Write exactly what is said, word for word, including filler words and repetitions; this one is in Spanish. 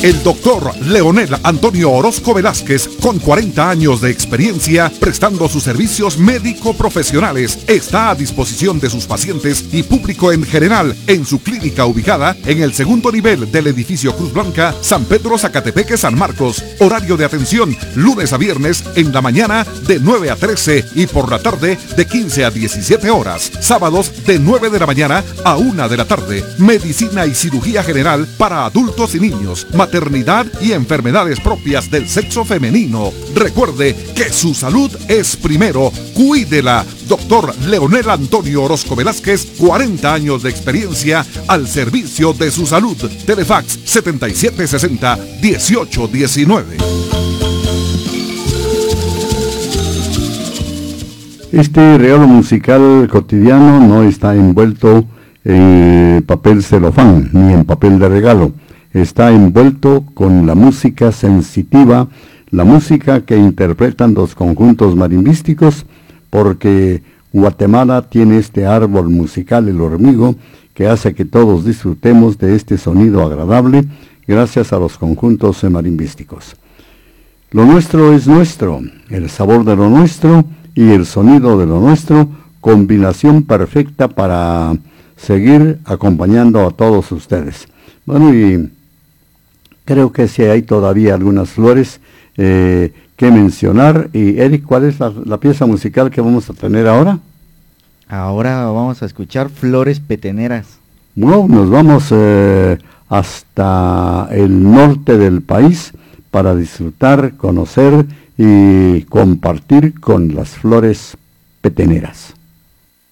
El doctor Leonel Antonio Orozco Velázquez, con cuarenta años de experiencia prestando sus servicios médico-profesionales, está a disposición de sus pacientes y público en general en su clínica ubicada en el segundo nivel del edificio Cruz Blanca, San Pedro Zacatepeque, San Marcos. Horario de atención, lunes a viernes en la mañana de nueve a trece y por la tarde de quince a diecisiete horas. Sábados de nueve de la mañana a una de la tarde. Medicina y cirugía general para adultos y niños. Maternidad y enfermedades propias del sexo femenino. Recuerde que su salud es primero. Cuídela. Doctor Leonel Antonio Orozco Velázquez, cuarenta años de experiencia al servicio de su salud. Telefax setenta y siete sesenta, dieciocho diecinueve. Este regalo musical cotidiano no está envuelto en papel celofán ni en papel de regalo. Está envuelto con la música sensitiva, la música que interpretan los conjuntos marimbísticos, porque Guatemala tiene este árbol musical, el hormigo, que hace que todos disfrutemos de este sonido agradable gracias a los conjuntos marimbísticos. Lo nuestro es nuestro, el sabor de lo nuestro y el sonido de lo nuestro, combinación perfecta para seguir acompañando a todos ustedes. Bueno, y creo que sí hay todavía algunas flores eh, que mencionar. Y Eric, ¿cuál es la, la pieza musical que vamos a tener ahora? Ahora vamos a escuchar Flores Peteneras. Bueno, nos vamos eh, hasta el norte del país para disfrutar, conocer y compartir con las flores peteneras.